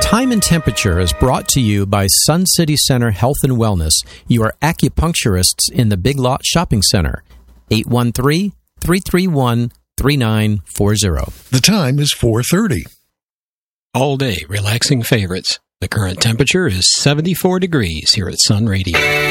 Time and Temperature is brought to you by Sun City Center Health and Wellness, your acupuncturists in the Big Lot Shopping Center. 813-331-3940. The time is 4:30. All day relaxing favorites. The current temperature is 74 degrees here at Sun Radio.